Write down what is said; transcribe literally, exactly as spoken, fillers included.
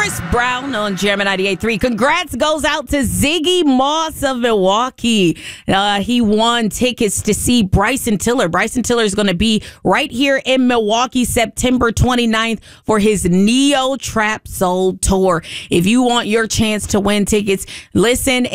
Chris Brown on Jam ninety-eight point three. Congrats goes out to Ziggy Moss of Milwaukee. Uh, he won tickets to see Bryson Tiller. Bryson Tiller is going to be right here in Milwaukee September twenty-ninth for his Neo Trap Soul Tour. If you want your chance to win tickets, listen